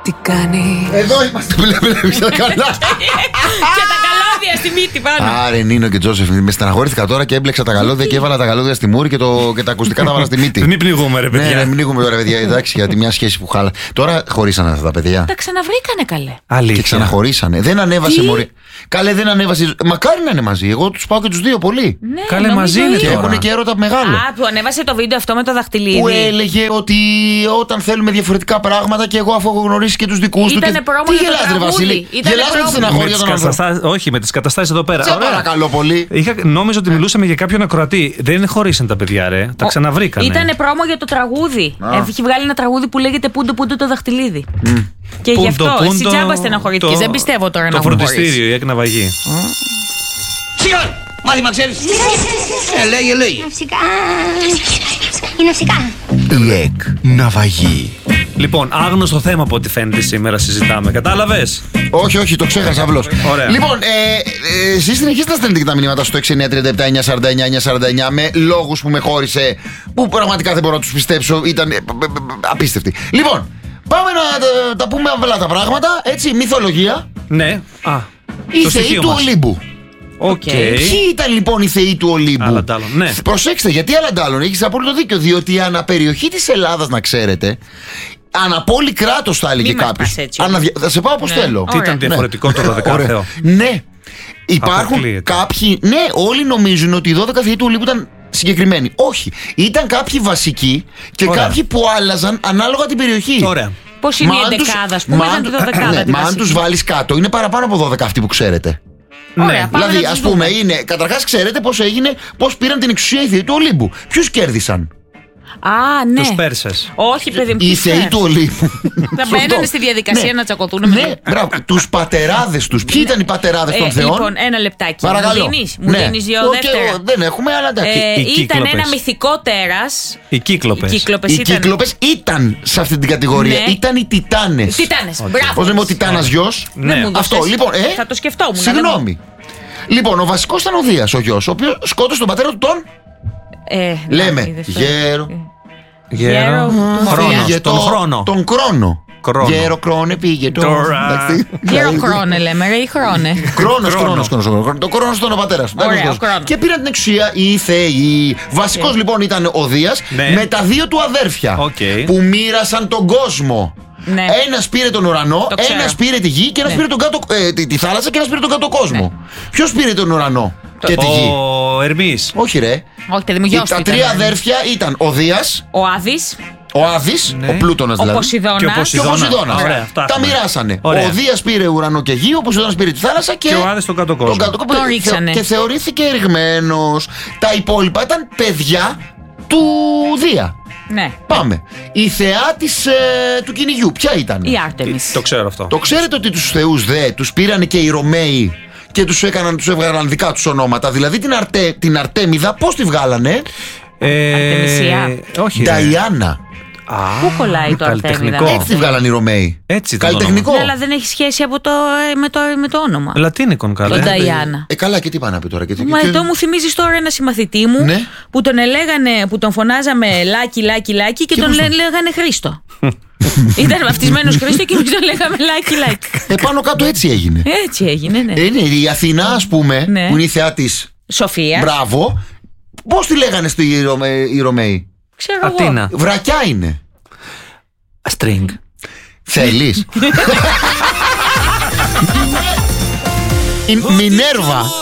Τι κάνει. Εδώ είμαστε, βλέπεις τα καλά. Και τα καλώδια στη μύτη πάνω. Άρε Νίνο και Τζόσεφ, με στεναχωρήθηκα τώρα και έμπλεξα τα καλώδια και έβαλα τα καλώδια στη μούρη και τα ακουστικά τα βάλα στη μύτη. Μην πνιγούμε, ρε παιδιά. Ναι, μην πνιγούμε τώρα, παιδιά. Εντάξει, γιατί μια σχέση που χάλα. Τώρα χωρίσανε αυτά τα παιδιά. Τα ξαναβρήκανε καλέ. Αλήθεια. Και ξαναχωρίσανε. Δεν ανέβασε μωρή. Καλέ, δεν ανέβασε. Μακάρι να είναι μαζί. Εγώ του πάω και του δύο πολύ. Ναι, Καλέ, μαζί είναι Και τώρα. έχουν και έρωτα μεγάλο. Α, που ανέβασε το βίντεο αυτό με το δαχτυλίδι. Που έλεγε ότι όταν θέλουμε διαφορετικά πράγματα και εγώ αφού έχω γνωρίσει και του δικού του. Ήτανε πρόμο Τι για το γελάς, ρε τραγούδι. Βασίλη. Ήτανε Γελάς με τη πρόμο. στεναχώρια των ανθρώπων. Όχι, με τις καταστάσεις εδώ πέρα. Σε παρακαλώ πολύ. Νόμιζα ότι μιλούσαμε για κάποιον ακροατή. Δεν χωρίσαν τα παιδιά, ρε. Τα ξαναβρήκανε. Ήτανε πρόμο για το τραγούδι. Έχει βγάλει ένα τραγούδι που λέγεται Πούντο Πούντο το δαχτυλίδι. Και γι' αυτό εσύ τζάμπα στεναχωρήθηκες. Δεν πιστεύω τώρα να Το βγει. φροντιστήριο, η εκναβαγή. Σιγά! Μάθημα ξέρεις. Λέγε. Φυσικά. Είναι φυσικά. Η εκ ναυαγή. Λοιπόν, άγνωστο θέμα από ό,τι φαίνεται σήμερα συζητάμε. Κατάλαβες? Όχι, το ξέχασα απλώς. Ωραία. Λοιπόν, εσείς συνεχίζετε να στέλνετε και τα μηνύματα στο 6937-949-949 με λόγους που με χώρισε, που πραγματικά δεν μπορώ να τους πιστέψω. Ήταν απίστευτοι. Λοιπόν, πάμε να τα πούμε απλά τα πράγματα. Έτσι, μυθολογία. Ναι. Οι θεοί του Ολύμπου. Οκ. Ποιοι ήταν λοιπόν οι θεοί του Ολύμπου? Αλαντάλλον, ναι. Προσέξτε, γιατί Αλαντάλλον, έχεις απόλυτο δίκιο. Διότι η αναπεριοχή της Ελλάδας, να ξέρετε, αναπόλη κράτος θα έλεγε κάποιος. Θα σε πάω όπως θέλω. Τι ήταν διαφορετικό το 12 Θεό? Ναι. Υπάρχουν Αποκλείεται. κάποιοι. Ναι, όλοι νομίζουν ότι οι 12 θεοί του Ολύμπου ήταν συγκεκριμένοι. Όχι. Ήταν κάποιοι βασικοί και Ωραία. κάποιοι που άλλαζαν ανάλογα την περιοχή. Ωραία. Πώς είναι η 11η, ας πούμε, ήταν τη 12η. Μα αν τους βάλεις κάτω, είναι παραπάνω από 12 αυτοί που ξέρετε. Ωραία, πάμε Δηλαδή, να ας τους πούμε, δούμε. είναι. Καταρχάς, ξέρετε πώς πήραν την εξουσία οι θεοί του Ολύμπου. Ποιους κέρδισαν? Α, ναι. Τους Πέρσες. Όχι, παιδί μου. Οι τους θεοί φέρεις. του Ολύμπου. Θα μπαίνανε στη διαδικασία να τσακωθούν με Ναι, μπράβο. Τους πατεράδες τους. Ποιοι ήταν οι πατεράδες των θεών? Λοιπόν, ένα λεπτάκι. Παρακαλώ. Μου δίνεις δύο Όχι, δεύτερα. δεν έχουμε, αλλά εντάξει. Οι Ήταν Κύκλοπες. ένα μυθικό τέρας. Οι Κύκλοπες. Οι Κύκλοπες Οι ήταν. Κύκλοπες ήταν σε αυτή την κατηγορία. Ναι. Ήταν οι Τιτάνες. Τιτάνες. Μπράβο. Πώς λέμε ο Τιτάνας γιος? Ναι. Δεν μου Αυτό, δώσες. λοιπόν. Θα το σκεφτόμουν. Συγγνώμη. Λοιπόν, ο βασικός ήταν ο Δίας, ο γιος, ο οποίος σκότωσε τον πατέρα του τον. Λέμε. Γέρο. Γέρο. Φύγε Τον χρόνο. Τον χρόνο. Χρόνο. Γέρο κρόνε πήγε Τώρα. Γέρο χρόνε λέμε, ρε, ή χρόνε. Χρόνος. Το Κρόνος ήταν ο πατέρας. Ωραία, ο Κρόνος. Και πήραν την εξουσία οι θεοί. Βασικός λοιπόν ήταν ο Δίας Ναι. με τα δύο του αδέρφια Οκ. που μοίρασαν τον κόσμο. Ναι. Ένας πήρε τον ουρανό, Το ξέρω. ένας πήρε τη γη και ένας πήρε τον κάτω, τη θάλασσα και ένας πήρε τον κάτω κόσμο. Ποιος πήρε τον ουρανό και τη γη? Ο Ερμής. Όχι ρε. Όχι, παιδί μου, γιος Τα του τρία ήταν. αδέρφια ήταν ο Δίας, Ο Άδης, ο Άδης, Ναι. ο Πλούτονας ο δηλαδή. Ποσειδώνας. Και ο Και ο Ποσειδώνας. Ποσειδώνας. Ωραία, Τα φτάσαμε. μοιράσανε. Ωραία. Ο Δίας πήρε ουρανό και γη, ο Ποσειδώνας πήρε τη θάλασσα και ο Άδης τον κάτω κόσμο. Τον ρίξανε. Και θεωρήθηκε εριγμένος. Τα υπόλοιπα ήταν παιδιά του Δία. Ναι. Πάμε. Η θεά του κυνηγιού, ποια ήταν? Η Άρτεμις. Το ξέρω αυτό. Το ξέρετε ότι τους θεούς τους πήρανε και οι Ρωμαίοι και τους έβγαλαν δικά τους ονόματα. Δηλαδή την Αρτέμιδα πώς τη βγάλανε? Αρτεμισία. Όχι. ρε. Νταϊάννα. Πού κολλάει το καλλιτεχνικό. Αρτέμιδα? Έτσι τη βγάλανε οι Ρωμαίοι. Έτσι το Καλλιτεχνικό. Ναι, αλλά δεν έχει σχέση με το όνομα. Λατίνικον Τον καλά. Νταϊάννα. Καλά, και τι πάνε να πει τώρα? Μα εδώ μου θυμίζεις τώρα ένα συμμαθητή μου Ναι. που τον ελέγανε, που τον φωνάζαμε Λάκη και τον πώς τον- λέγανε Χρήστο. Ήταν βαφτισμένος Χρήστο και εμείς τον λέγαμε Λάκη. Επάνω κάτω έτσι έγινε. Έτσι έγινε, ναι. Είναι η Αθηνά, ας πούμε, Ναι. που είναι η θεά της. Σοφία. Μπράβο. Πώς τη λέγανε οι Ρωμαίοι? Ξέρω εγώ. Αθήνα. Βρακιά είναι. String. Θέλεις? Η Μινέρβα.